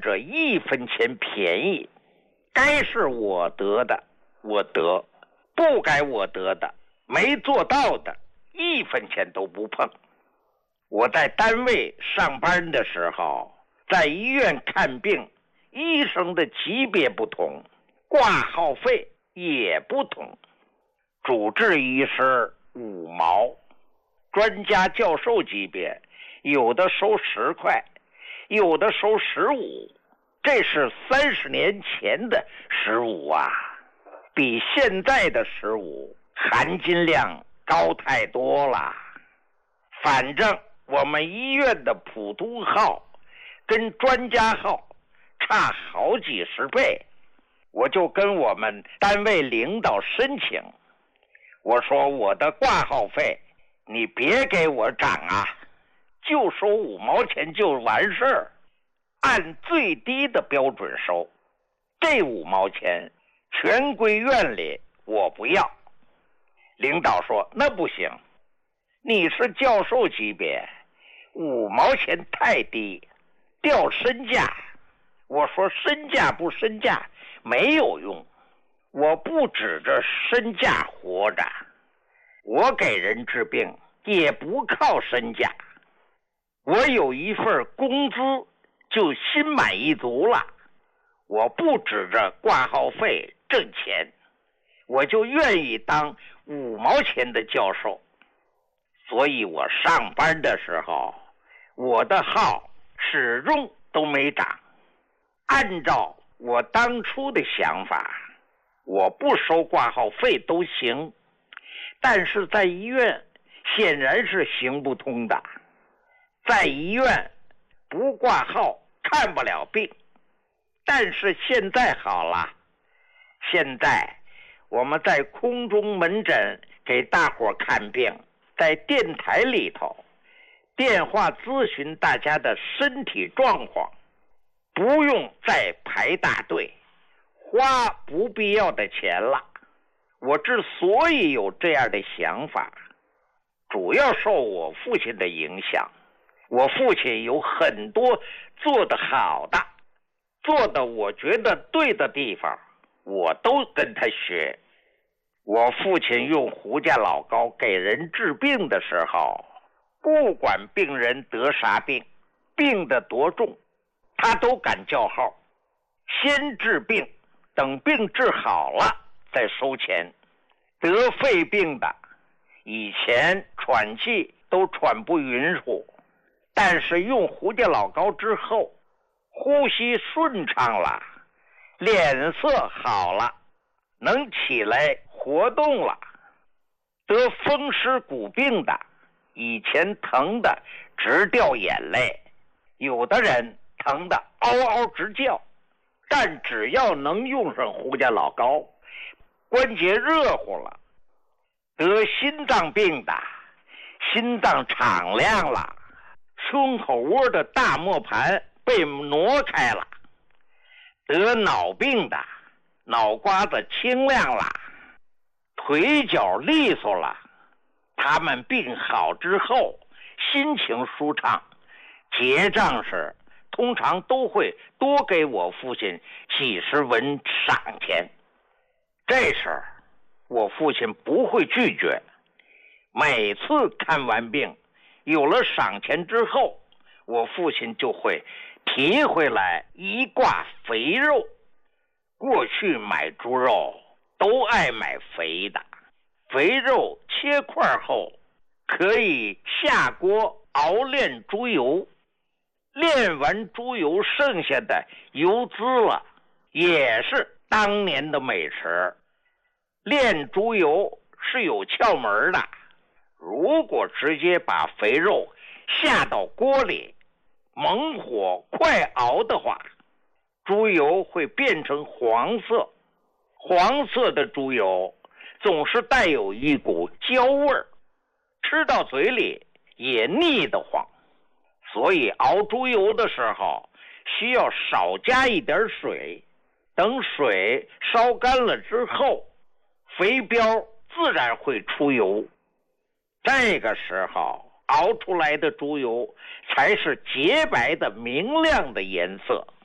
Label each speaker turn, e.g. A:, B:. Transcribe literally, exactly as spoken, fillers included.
A: 者一分钱便宜，该是我得的我得，不该我得的没做到的一分钱都不碰。我在单位上班的时候，在医院看病，医生的级别不同，挂号费也不同。主治医师五毛，专家教授级别有的收十块，有的收十五，这是三十年前的十五啊，比现在的十五含金量高太多了。反正我们医院的普通号跟专家号差好几十倍，我就跟我们单位领导申请，我说我的挂号费你别给我涨啊，就收五毛钱就完事儿，按最低的标准收，这五毛钱全归院里，我不要。领导说那不行，你是教授级别，五毛钱太低，掉身价。我说身价不身价没有用，我不指着身价活着，我给人治病也不靠身价，我有一份工资就心满意足了，我不指着挂号费挣钱，我就愿意当五毛钱的教授。所以我上班的时候，我的号始终都没涨。按照我当初的想法，我不收挂号费都行，但是在医院显然是行不通的。在医院不挂号看不了病，但是现在好了，现在我们在空中门诊给大伙看病，在电台里头电话咨询大家的身体状况，不用再排大队花不必要的钱了。我之所以有这样的想法，主要受我父亲的影响。我父亲有很多做得好的，做的我觉得对的地方，我都跟他学。我父亲用胡家老膏给人治病的时候，不管病人得啥病，病得多重，他都敢叫号，先治病，等病治好了再收钱。得肺病的以前喘气都喘不匀乎，但是用胡家老膏之后，呼吸顺畅了，脸色好了，能起来活动了。得风湿骨病的以前疼的直掉眼泪，有的人疼得嗷嗷直叫，但只要能用上胡家老膏，关节热乎了。得心脏病的心脏敞亮了，胸口窝的大磨盘被挪开了。得脑病的脑瓜子清亮了，腿脚利索了。他们病好之后心情舒畅，结账时通常都会多给我父亲几十文赏钱。这时我父亲不会拒绝，每次看完病有了赏钱之后，我父亲就会提回来一挂肥肉。过去买猪肉都爱买肥的，肥肉切块后可以下锅熬炼猪油，炼完猪油剩下的油脂了，也是当年的美食。炼猪油是有窍门的，如果直接把肥肉下到锅里，猛火快熬的话，猪油会变成黄色。黄色的猪油总是带有一股焦味儿，吃到嘴里也腻得慌。所以熬猪油的时候需要少加一点水，等水烧干了之后，肥膘自然会出油，这个时候熬出来的猪油才是洁白的明亮的颜色。